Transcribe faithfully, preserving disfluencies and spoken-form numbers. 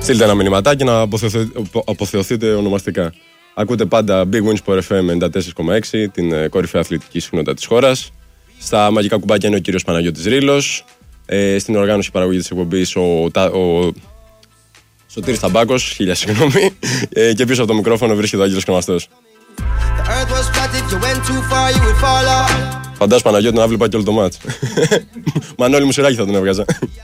Στείλτε ένα μηνυματάκι να αποθεωθείτε ονομαστικά. Ακούτε πάντα Big Win Sport εφ εμ ενενήντα τέσσερα κόμμα έξι, την κορυφαία αθλητική συχνότητα της χώρας. Στα μαγικά κουμπάκια είναι ο κύριος Παναγιώτης Ρήλος. Ε, στην οργάνωση παραγωγή της εκπομπής ο, ο Σωτήρης Ταμπάκος, χίλια συγγνώμη. Ε, και πίσω από το μικρόφωνο βρίσκεται ο Άγγελος Κρεμαστός. Φαντάσου Παναγιώτη να βλέπα και όλο το μάτς. Μανώλη Μουσουράκη θα τον έβγαζα.